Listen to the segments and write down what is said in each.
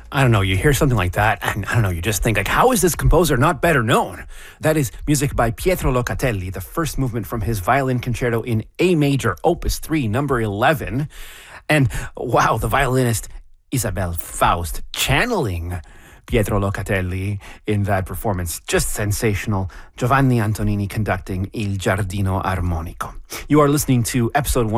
I don't know, you hear something like that, and I don't know, you just think, like, how is this composer not better known? That is music by Pietro Locatelli, the first movement from his violin concerto in A major, Opus 3, number 11. And wow, the violinist Isabel Faust channeling Pietro Locatelli in that performance. Just sensational. Giovanni Antonini conducting Il Giardino Armonico. You are listening to episode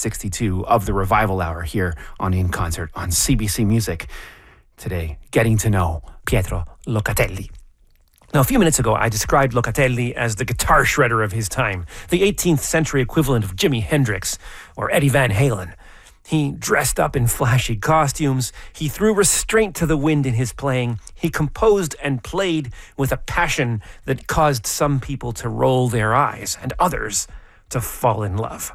162 of the Revival Hour here on In Concert on CBC Music. Today, getting to know Pietro Locatelli. Now, a few minutes ago, I described Locatelli as the guitar shredder of his time, the 18th century equivalent of Jimi Hendrix or Eddie Van Halen. He dressed up in flashy costumes. He threw restraint to the wind in his playing. He composed and played with a passion that caused some people to roll their eyes and others to fall in love.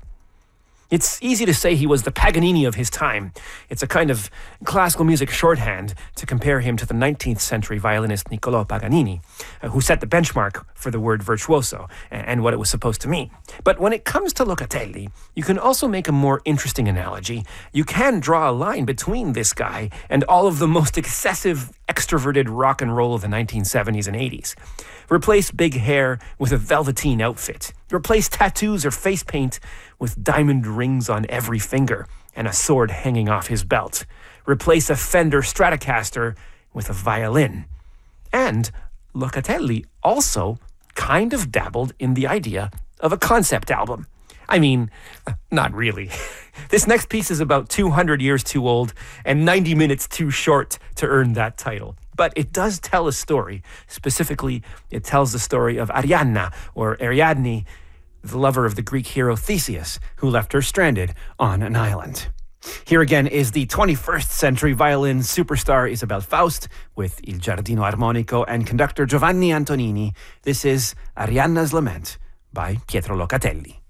It's easy to say he was the Paganini of his time. It's a kind of classical music shorthand to compare him to the 19th century violinist Niccolò Paganini, who set the benchmark for the word virtuoso and what it was supposed to mean. But when it comes to Locatelli, you can also make a more interesting analogy. You can draw a line between this guy and all of the most excessive, extroverted rock and roll of the 1970s and 80s. Replace big hair with a velveteen outfit. Replace tattoos or face paint with diamond rings on every finger and a sword hanging off his belt. Replace a Fender Stratocaster with a violin. And Locatelli also kind of dabbled in the idea of a concept album. I mean, not really. This next piece is about 200 years too old and 90 minutes too short to earn that title. But it does tell a story. Specifically, it tells the story of Arianna, or Ariadne, the lover of the Greek hero Theseus, who left her stranded on an island. Here again is the 21st century violin superstar Isabel Faust with Il Giardino Armonico and conductor Giovanni Antonini. This is Arianna's Lament by Pietro Locatelli.